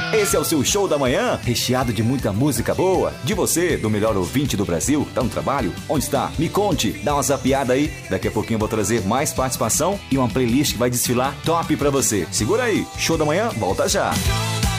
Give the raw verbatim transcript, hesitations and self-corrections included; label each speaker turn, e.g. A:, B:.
A: Esse é o seu show da manhã, recheado de muita música boa. De você, do melhor ouvinte do Brasil. Tá no trabalho? Onde está? Me conte, dá uma zapiada aí. Daqui a pouquinho eu vou trazer mais participação e uma playlist que vai desfilar top pra você. Segura aí, show da manhã, volta já.